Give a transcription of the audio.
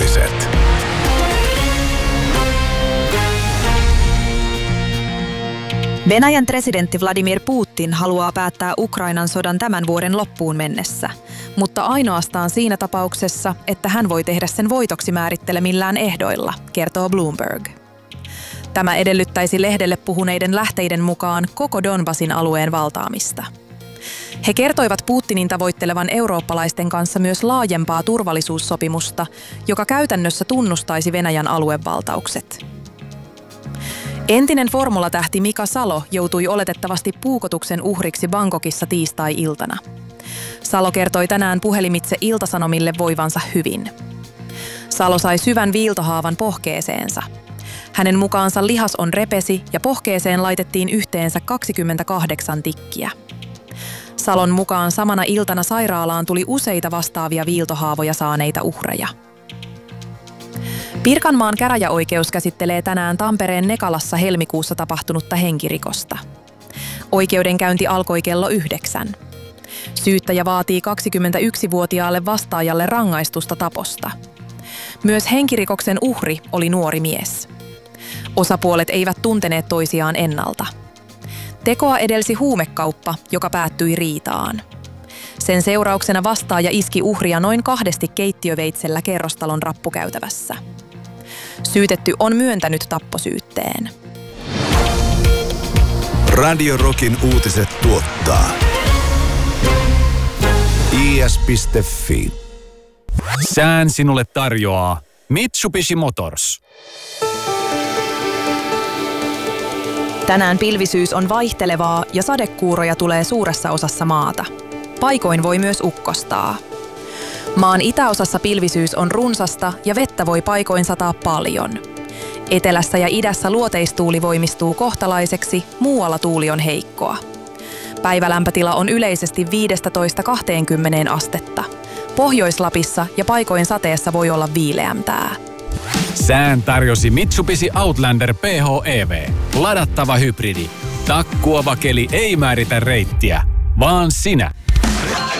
uutiset. Venäjän presidentti Vladimir Putin haluaa päättää Ukrainan sodan tämän vuoden loppuun mennessä, mutta ainoastaan siinä tapauksessa, että hän voi tehdä sen voitoksi määrittelemillään ehdoilla, kertoo Bloomberg. Tämä edellyttäisi lehdelle puhuneiden lähteiden mukaan koko Donbasin alueen valtaamista. He kertoivat Putinin tavoittelevan eurooppalaisten kanssa myös laajempaa turvallisuussopimusta, joka käytännössä tunnustaisi Venäjän aluevaltaukset. Entinen formulatähti Mika Salo joutui oletettavasti puukotuksen uhriksi Bangkokissa tiistai-iltana. Salo kertoi tänään puhelimitse Ilta-Sanomille voivansa hyvin. Salo sai syvän viiltohaavan pohkeeseensa. Hänen mukaansa lihas on repesi ja pohkeeseen laitettiin yhteensä 28 tikkiä. Salon mukaan samana iltana sairaalaan tuli useita vastaavia viiltohaavoja saaneita uhreja. Pirkanmaan käräjäoikeus käsittelee tänään Tampereen Nekalassa helmikuussa tapahtunutta henkirikosta. Oikeudenkäynti alkoi kello 9. Syyttäjä vaatii 21-vuotiaalle vastaajalle rangaistusta taposta. Myös henkirikoksen uhri oli nuori mies. Osapuolet eivät tunteneet toisiaan ennalta. Tekoa edelsi huumekauppa, joka päättyi riitaan. Sen seurauksena vastaaja iski uhria noin 2 keittiöveitsellä kerrostalon rappukäytävässä. Syytetty on myöntänyt tapposyytteen. Radio Rockin uutiset tuottaa is.fi. Sään sinulle tarjoaa Mitsubishi Motors. Tänään pilvisyys on vaihtelevaa ja sadekuuroja tulee suuressa osassa maata. Paikoin voi myös ukkostaa. Maan itäosassa pilvisyys on runsasta ja vettä voi paikoin sataa paljon. Etelässä ja idässä luoteistuuli voimistuu kohtalaiseksi, muualla tuuli on heikkoa. Päivälämpötila on yleisesti 15–20 astetta. Pohjois-Lapissa ja paikoin sateessa voi olla viileämpää. Sään tarjosi Mitsubishi Outlander PHEV. Ladattava hybridi. Takkuava keli ei määritä reittiä, vaan sinä.